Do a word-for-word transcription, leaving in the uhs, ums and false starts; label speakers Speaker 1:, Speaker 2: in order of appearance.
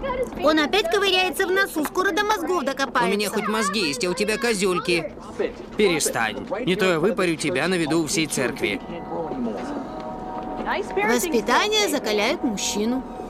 Speaker 1: Он опять ковыряется в носу, скоро до мозгов докопается.
Speaker 2: У меня хоть мозги есть, а у тебя козюльки. Перестань. Не то я выпарю тебя на виду у всей церкви.
Speaker 1: Воспитание закаляет мужчину.